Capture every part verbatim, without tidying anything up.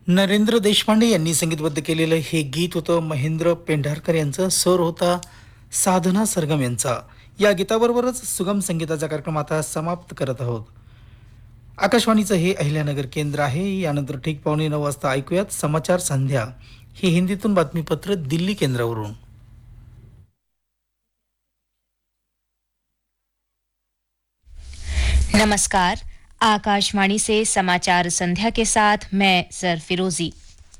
नरेंद्र देशपांडे यांनी संगीतबद्ध केलेलं हे गीत होतं. महेंद्र पेंढारकर यांचं स्वर होता साधना सरगम यांचा. या गीताबरोबरच सुगम संगीताचा कार्यक्रम आता समाप्त करत आहोत. आकाशवाणीचं हे अहिल्यानगर केंद्र आहे. यानंतर ठीक पावणे नऊ वाजता ऐकूयात समाचार संध्या. हे हिंदीतून बातमीपत्र दिल्ली केंद्रावरून. नमस्कार, आकाशवाणी से समाचार संध्या के साथ मैं सर फिरोजी।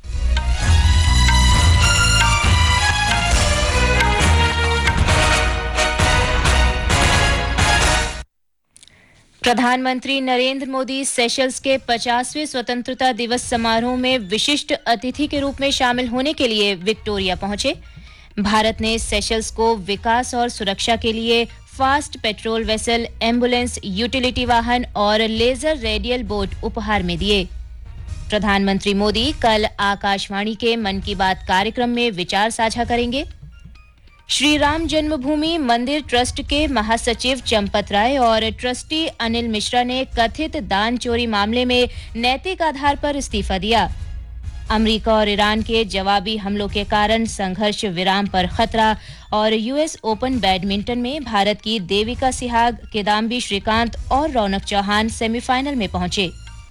प्रधानमंत्री नरेंद्र मोदी सेशल्स के पचासवें स्वतंत्रता दिवस समारोह में विशिष्ट अतिथि के रूप में शामिल होने के लिए विक्टोरिया पहुंचे। भारत ने सेशल्स को विकास और सुरक्षा के लिए fast patrol vessel, ambulance, utility वाहन और लेजर रेडियल बोट उपहार में दिए। प्रधानमंत्री मोदी कल आकाशवाणी के मन की बात कार्यक्रम में विचार साझा करेंगे। श्री राम जन्मभूमि मंदिर ट्रस्ट के महासचिव चंपत राय और ट्रस्टी अनिल मिश्रा ने कथित दान चोरी मामले में नैतिक आधार पर इस्तीफा दिया। अमेरिका और ईरान के जवाबी हमलों के कारण संघर्ष विराम पर खतरा और यूएस ओपन बैडमिंटन में भारत की देविका सिहाग, किदाम्बी श्रीकांत और रौनक चौहान सेमीफाइनल में पहुंचे।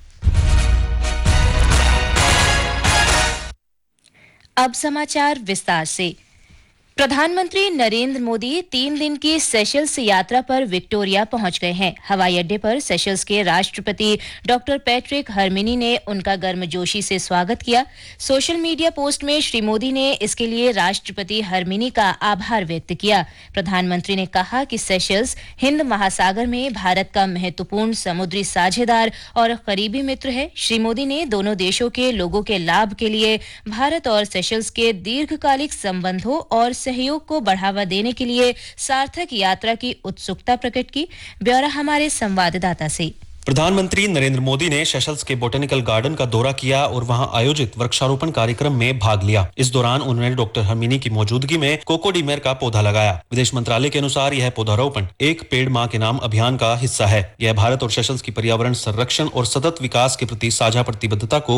अब समाचार विस्तार से। प्रधानमंत्री नरेंद्र मोदी तीन दिन की सेशल्स यात्रा पर विक्टोरिया पहुंच गए हैं। हवाई अड्डे पर सेशल्स के राष्ट्रपति डॉक्टर पैट्रिक हरमिनी ने उनका गर्मजोशी से स्वागत किया। सोशल मीडिया पोस्ट में श्री मोदी ने इसके लिए राष्ट्रपति हरमिनी का आभार व्यक्त किया। प्रधानमंत्री ने कहा कि सेशल्स हिंद महासागर में भारत का महत्वपूर्ण समुद्री साझेदार और करीबी मित्र है। श्री मोदी ने दोनों देशों के लोगों के लाभ के लिए भारत और सेशल्स के दीर्घकालिक संबंधों और सहयोग को बढ़ावा देने के लिए सार्थक यात्रा की उत्सुकता प्रकट की। ब्यौरा हमारे संवाददाता से। प्रधानमंत्री नरेंद्र मोदी ने सेशल्स के बोटेनिकल गार्डन का दौरा किया और वहां आयोजित वृक्षारोपण कार्यक्रम में भाग लिया। इस दौरान उन्होंने डॉक्टर हरमिनी की मौजूदगी में कोकोडीमेर का पौधा लगाया। विदेश मंत्रालय के अनुसार यह पौधारोपण एक पेड़ मां के नाम अभियान का हिस्सा है। यह भारत और सेशल्स की पर्यावरण संरक्षण और सतत विकास के प्रति साझा प्रतिबद्धता को